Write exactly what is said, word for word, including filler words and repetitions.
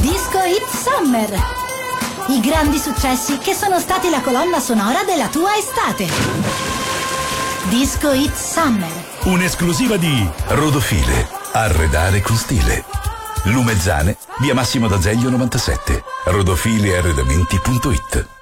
Disco Hit Summer. I grandi successi che sono stati la colonna sonora della tua estate. Disco Hit Summer. Un'esclusiva di Rodofile. Arredare con stile. Lumezzane, via Massimo d'Azeglio novantasette. rodofile arredamenti punto it.